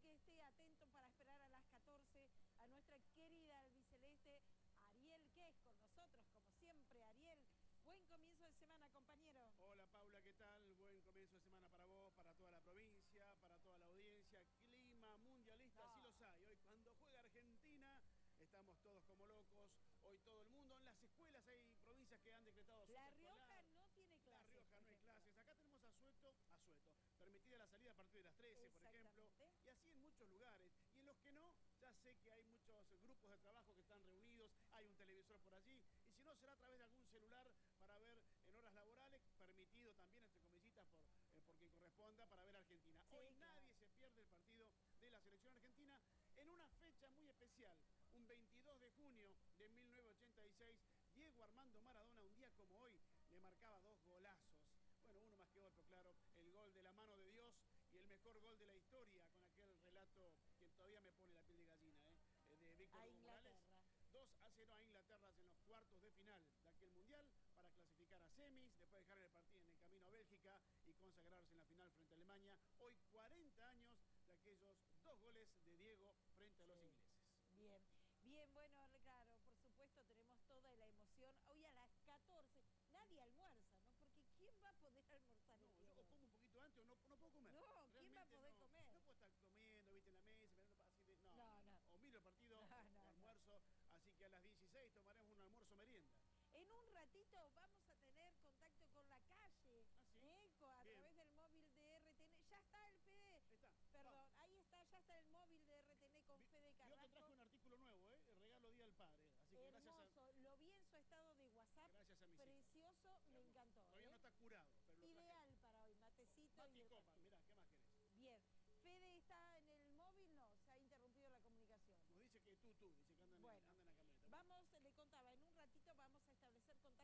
que esté atento para esperar a las 14 a nuestra querida albiceleste Ariel, que es con nosotros, como siempre. Ariel, buen comienzo de semana, compañero. Hola Paula, ¿qué tal? Buen comienzo de semana para vos, para toda la provincia, para toda la audiencia. Clima mundialista, sí los hay. Hoy cuando juega Argentina estamos todos como locos. Hoy todo el mundo. En las escuelas hay provincias que han decretado La Rioja no tiene clases. La Rioja no hay clases. Acá tenemos Asueto. Permitida la salida a partir de las 13, por ejemplo. Y así en muchos lugares. Y en los que no, ya sé que hay muchos grupos de trabajo que están reunidos. Hay un televisor por allí. Y si no, será a través de algún celular para ver en horas laborales. Permitido también, entre comillitas, por quien corresponda, para ver a Argentina. Sí, Hoy claro. nadie se pierde el partido de la selección argentina en una fecha muy especial. Un 22 de junio de 1986, Diego Armando Maradona, un día como hoy, le marcaba 2 golazos. Bueno, uno más que otro, claro. El gol de la mano de Dios y el mejor gol de la historia, con aquel relato que todavía me pone la piel de gallina, de Víctor Hugo Morales. 2-0 a Inglaterra en los cuartos de final de aquel mundial para clasificar a semis, después dejar el partido en el camino a Bélgica y consagrarse en la final frente a Alemania. Hoy 40 años de aquellos 2 goles de Diego frente a los ingleses. Bien, bien, bueno, claro, por supuesto tenemos toda la emoción. Hoy a las 14, nadie almuerza, ¿no? Porque ¿quién va a poder almorzar? No, yo o como un poquito antes o no puedo comer. No, ¿quién va a poder comer? No puedo estar comiendo, viste, en la mesa, mirando así de... No. O miro el partido, o almuerzo, así que a las 16 tomaremos un almuerzo merienda. En un ratito vamos a tener contacto con la calle, a través del móvil de RTN. Ya está el Fede. Perdón, ahí está, ya está el móvil de RTN con Fede Carrasco. Yo te traje un artículo nuevo, el regalo Día del Padre. Así que hermoso, gracias a... lo vi en su estado de WhatsApp. Gracias a mis precioso, hijos. Me encantó. Todavía no está curado, pero lo ideal para hoy, matecito. Mate y copa, mirá, ¿qué más querés? Bien. ¿Fede está en el móvil? No, se ha interrumpido la comunicación. Nos dice que tú, dice que andan en la camioneta. Vamos, le contaba,